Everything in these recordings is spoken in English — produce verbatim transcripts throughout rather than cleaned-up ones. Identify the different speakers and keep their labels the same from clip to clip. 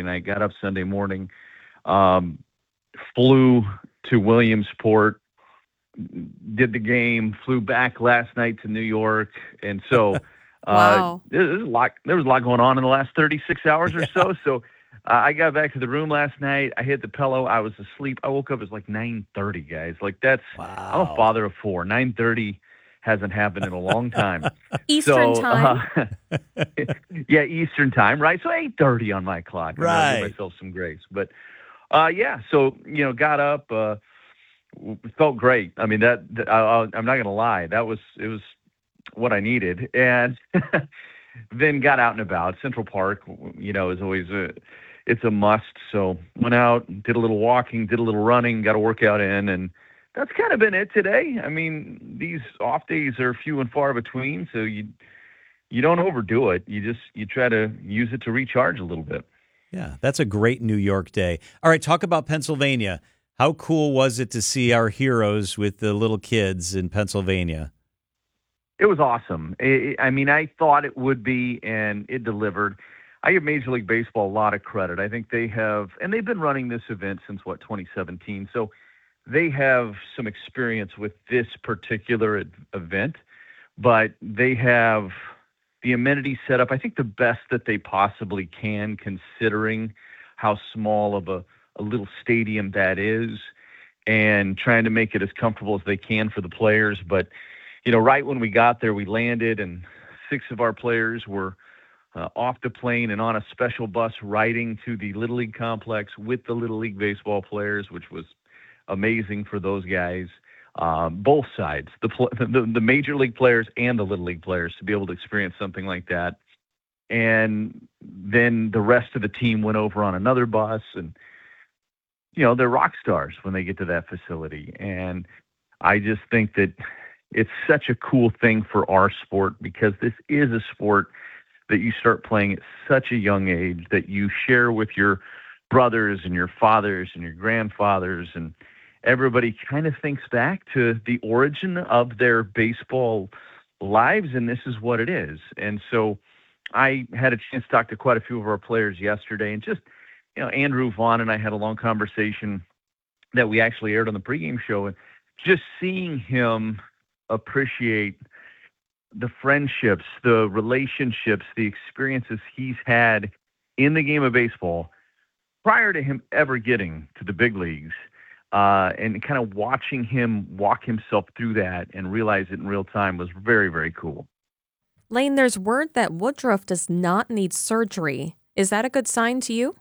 Speaker 1: night, got up Sunday morning, um, flew to Williamsport, did the game, flew back last night to New York. And so uh,
Speaker 2: wow.
Speaker 1: there, there's a lot, there was a lot going on in the last thirty-six hours or
Speaker 3: Yeah.
Speaker 1: so. So uh, I got back to the room last night. I hit the pillow. I was asleep. I woke up. It was like nine thirty, guys. Like that's,
Speaker 3: Wow.
Speaker 1: I'm a father of four. nine thirty hasn't happened in a long time.
Speaker 2: Eastern
Speaker 1: so,
Speaker 2: time.
Speaker 1: Uh, yeah, Eastern time, right? So eight thirty on my clock. I'm gonna
Speaker 3: Right.
Speaker 1: give myself some grace. But, uh, yeah, so, you know, got up, uh, felt great. I mean, that, that I, I'm not going to lie. That was, it was what I needed. And then got out and about. Central Park, you know, is always a, it's a must. So went out, did a little walking, did a little running, got a workout in, and that's kind of been it today. I mean, these off days are few and far between, so you you don't overdo it. You just you try to use it to recharge a little bit.
Speaker 3: Yeah, that's a great New York day. All right, talk about Pennsylvania. How cool was it to see our heroes with the little kids in Pennsylvania?
Speaker 1: It was awesome. I I mean, I thought it would be, and it delivered. I give Major League Baseball a lot of credit. I think they have, and they've been running this event since, what, twenty seventeen. So they have some experience with this particular event, but they have the amenities set up, I think, the best that they possibly can, considering how small of a, a little stadium that is, and trying to make it as comfortable as they can for the players. But, you know, right when we got there, we landed, and six of our players were uh, off the plane and on a special bus riding to the Little League complex with the Little League baseball players, which was amazing for those guys, um, both sides, the, the the major league players and the little league players, to be able to experience something like that. And then the rest of the team went over on another bus, and you know, they're rock stars when they get to that facility. And I just think that it's such a cool thing for our sport, because this is a sport that you start playing at such a young age, that you share with your brothers and your fathers and your grandfathers, and everybody kind of thinks back to the origin of their baseball lives, and this is what it is. And so I had a chance to talk to quite a few of our players yesterday, and just, you know, Andrew Vaughn and I had a long conversation that we actually aired on the pregame show, and just seeing him appreciate the friendships, the relationships, the experiences he's had in the game of baseball prior to him ever getting to the big leagues, uh, and kind of watching him walk himself through that and realize it in real time was very, very cool.
Speaker 2: Lane, there's word that Woodruff does not need surgery. Is that a good sign to you?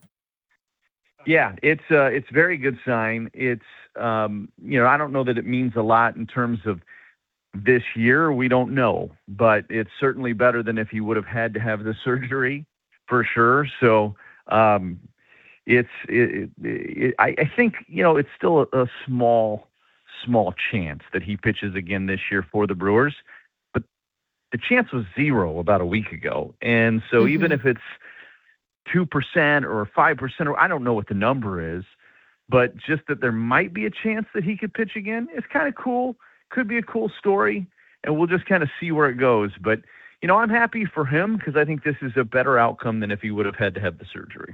Speaker 1: Yeah, it's uh, it's very good sign. It's, um, you know, I don't know that it means a lot in terms of this year. We don't know, but it's certainly better than if he would have had to have the surgery, for sure. So, um, It's, it, it, it, I, I think, you know, it's still a, a small, small chance that he pitches again this year for the Brewers, but the chance was zero about a week ago. And so mm-hmm. even if it's two percent or five percent, or I don't know what the number is, but just that there might be a chance that he could pitch again is kind of cool. Could be a cool story, and we'll just kind of see where it goes. But, you know, I'm happy for him, because I think this is a better outcome than if he would have had to have the surgery.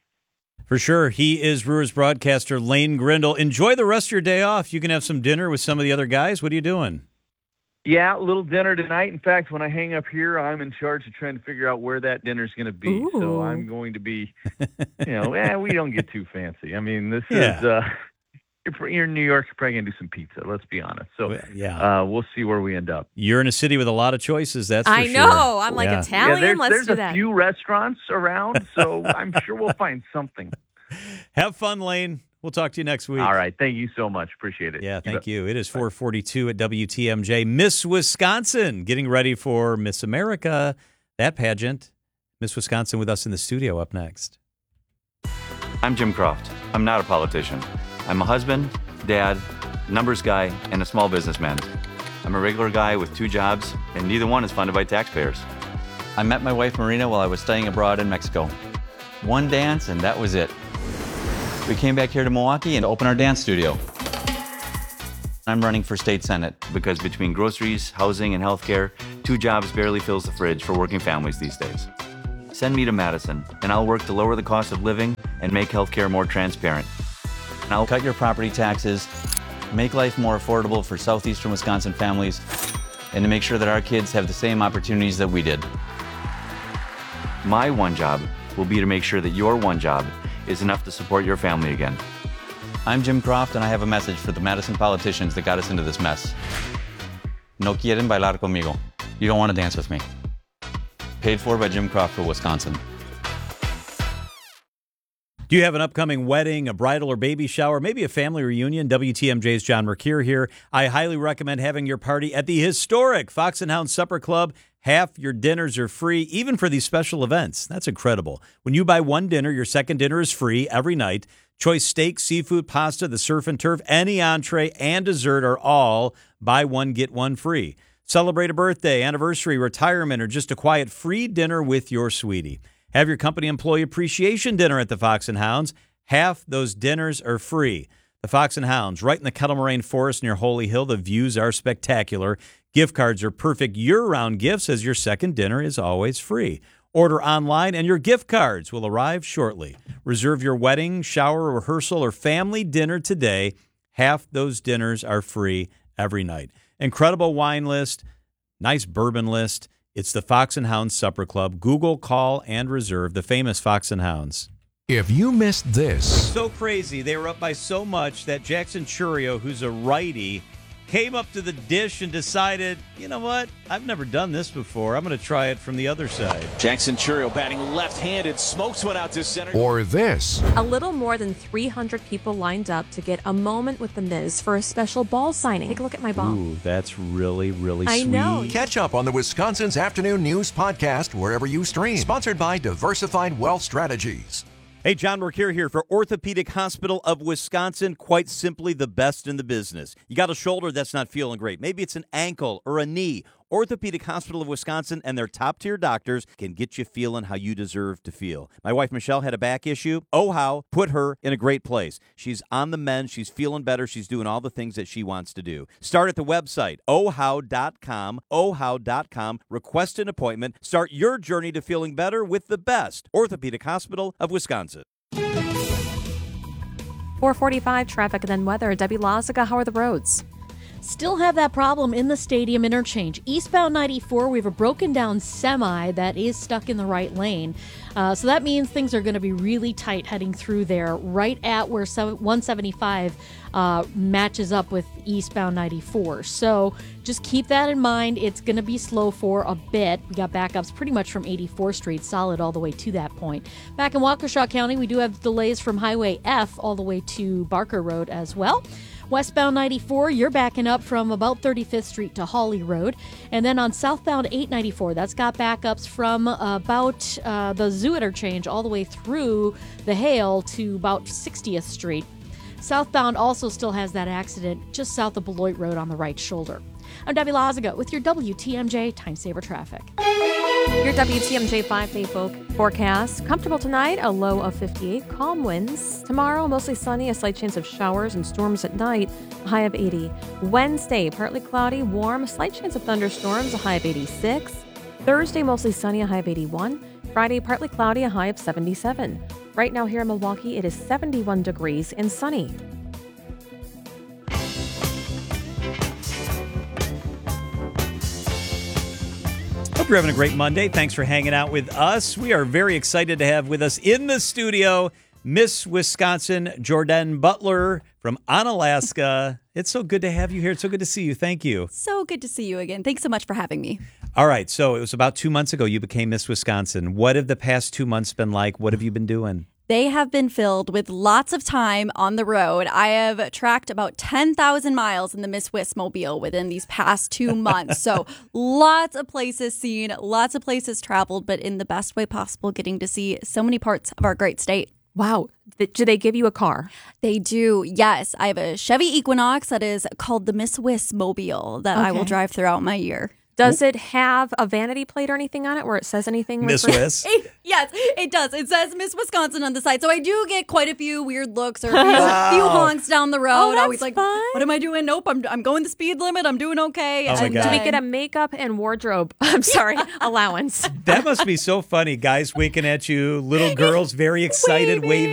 Speaker 3: For sure. He is Brewers broadcaster Lane Grindle. Enjoy the rest of your day off. You can have some dinner with some of the other guys. What are you doing?
Speaker 1: Yeah, a little dinner tonight. In fact, when I hang up here, I'm in charge of trying to figure out where that dinner's going to be.
Speaker 2: Ooh.
Speaker 1: So I'm going to be, you know, eh, we don't get too fancy. I mean, this
Speaker 3: yeah.
Speaker 1: is, uh, you're, you're in New York, you're probably going to do some pizza, let's be honest. So
Speaker 3: well, yeah.
Speaker 1: uh, we'll see where we end up.
Speaker 3: You're in a city with a lot of choices, that's for
Speaker 2: I
Speaker 3: sure.
Speaker 2: know. I'm like,
Speaker 3: yeah.
Speaker 2: Italian?
Speaker 1: Yeah, there's,
Speaker 2: let's
Speaker 1: there's
Speaker 2: do
Speaker 1: a
Speaker 2: that.
Speaker 1: few restaurants around, so I'm sure we'll find something.
Speaker 3: Have fun, Lane. We'll talk to you next week.
Speaker 1: All right. Thank you so much. Appreciate it.
Speaker 3: Yeah, thank you. you. It is four forty-two at W T M J. Miss Wisconsin getting ready for Miss America, that pageant. Miss Wisconsin with us in the studio up next.
Speaker 4: I'm Jim Croft. I'm not a politician. I'm a husband, dad, numbers guy, and a small businessman. I'm a regular guy with two jobs, and neither one is funded by taxpayers.
Speaker 5: I met my wife Marina while I was studying abroad in Mexico. One dance, and that was it. We came back here to Milwaukee and opened our dance studio. I'm running for state senate.
Speaker 4: Because between groceries, housing, and healthcare, two jobs barely fills the fridge for working families these days. Send me to Madison, and I'll work to lower the cost of living and make healthcare more transparent.
Speaker 5: I'll cut your property taxes, make life more affordable for southeastern Wisconsin families, and to make sure that our kids have the same opportunities that we did.
Speaker 4: My one job will be to make sure that your one job is enough to support your family again.
Speaker 5: I'm Jim Croft, and I have a message for the Madison politicians that got us into this mess. No quieren bailar conmigo. You don't want to dance with me. Paid for by Jim Croft for Wisconsin.
Speaker 3: Do you have an upcoming wedding, a bridal or baby shower, maybe a family reunion? W T M J's John Mercure here. I highly recommend having your party at the historic Fox and Hound Supper Club. Half your dinners are free, even for these special events. That's incredible. When you buy one dinner, your second dinner is free every night. Choice steak, seafood, pasta, the surf and turf, any entree, and dessert are all buy one, get one free. Celebrate a birthday, anniversary, retirement, or just a quiet free dinner with your sweetie. Have your company employee appreciation dinner at the Fox and Hounds. Half those dinners are free. The Fox and Hounds, right in the Kettle Moraine Forest near Holy Hill. The views are spectacular. Gift cards are perfect year-round gifts, as your second dinner is always free. Order online and your gift cards will arrive shortly. Reserve your wedding, shower, rehearsal, or family dinner today. Half those dinners are free every night. Incredible wine list, nice bourbon list. It's the Fox and Hounds Supper Club. Google, call, and reserve the famous Fox and Hounds.
Speaker 6: If you missed this,
Speaker 3: So crazy. They were up by so much that Jackson Churio, who's a righty, came up to the dish and decided, you know what? I've never done this before. I'm going to try it from the other side.
Speaker 7: Jackson Churio batting left-handed, smokes one out to center.
Speaker 6: or this,
Speaker 2: A little more than three hundred people lined up to get a moment with The Miz for a special ball signing. Take a look at my ball.
Speaker 3: Ooh, that's really, really
Speaker 2: I
Speaker 3: sweet.
Speaker 2: know.
Speaker 6: catch up on the Wisconsin's Afternoon News podcast wherever you stream. Sponsored by Diversified Wealth Strategies.
Speaker 3: Hey, John Mercure here for Orthopedic Hospital of Wisconsin. Quite simply the best in the business. You got a shoulder that's not feeling great. Maybe it's an ankle or a knee. Orthopedic Hospital of Wisconsin and their top-tier doctors can get you feeling how you deserve to feel. My wife, Michelle, had a back issue. Oh, how put her in a great place. She's on the mend. She's feeling better. She's doing all the things that she wants to do. Start at the website, oh how dot com, oh how dot com. Request an appointment. Start your journey to feeling better with the best. Orthopedic Hospital of Wisconsin.
Speaker 2: four forty-five traffic and then weather. Debbie Lazaga, how are the roads?
Speaker 8: Still have that problem in the stadium interchange. Eastbound ninety-four, we have a broken down semi that is stuck in the right lane. Uh, so that means things are going to be really tight heading through there, right at where one seventy-five uh, matches up with eastbound ninety-four. So just keep that in mind. It's going to be slow for a bit. We got backups pretty much from eighty-fourth Street, solid all the way to that point. Back in Waukesha County, we do have delays from Highway F all the way to Barker Road as well. Westbound ninety-four, you're backing up from about thirty-fifth Street to Hawley Road. And then on southbound eight ninety-four, that's got backups from about uh, the Zoo interchange all the way through the Hale to about sixtieth Street. Southbound also still has that accident just south of Beloit Road on the right shoulder. I'm Debbie Lazaga with your W T M J Time Saver Traffic.
Speaker 2: Your W T M J five-day fo- forecast. Comfortable tonight, a low of fifty-eight. Calm winds. Tomorrow, mostly sunny, a slight chance of showers and storms at night, a high of eighty. Wednesday, partly cloudy, warm, a slight chance of thunderstorms, a high of eighty-six. Thursday, mostly sunny, a high of eighty-one. Friday, partly cloudy, a high of seventy-seven. Right now here in Milwaukee, it is seventy-one degrees and sunny.
Speaker 3: Hope you're having a great Monday. Thanks for hanging out with us. We are very excited to have with us in the studio Miss Wisconsin Jordan Butler from Onalaska. It's so good to have you here. It's so good to see you. Thank you.
Speaker 9: So good to see you again. Thanks so much for having me.
Speaker 3: All right. So it was about two months ago you became Miss Wisconsin. What have the past two months been like? What have you been doing?
Speaker 9: They have been filled with lots of time on the road. I have tracked about ten thousand miles in the Miss Wismobile within these past two months. So lots of places seen, lots of places traveled, but in the best way possible, getting to see so many parts of our great state.
Speaker 2: Wow. Th- Do they give you a car?
Speaker 9: They do, yes. I have a Chevy Equinox that is called the Miss Wismobile that I will
Speaker 2: Okay.
Speaker 9: drive throughout my year.
Speaker 2: Does it have a vanity plate or anything on it where it says anything?
Speaker 3: Miss
Speaker 2: like-
Speaker 3: Wis?
Speaker 9: Yes, it does. It says Miss Wisconsin on the side. So I do get quite a few weird looks or a few, few honks down the road.
Speaker 2: Oh, that's
Speaker 9: Always like,
Speaker 2: fun.
Speaker 9: what am I doing? Nope, I'm, I'm going the speed limit. I'm doing okay.
Speaker 3: Oh, my
Speaker 9: And
Speaker 3: God.
Speaker 2: Do we
Speaker 9: then-
Speaker 2: get a makeup and wardrobe? I'm sorry, allowance.
Speaker 3: That must be so funny. Guys winking at you, little girls very excited,
Speaker 2: Waving.
Speaker 3: waving.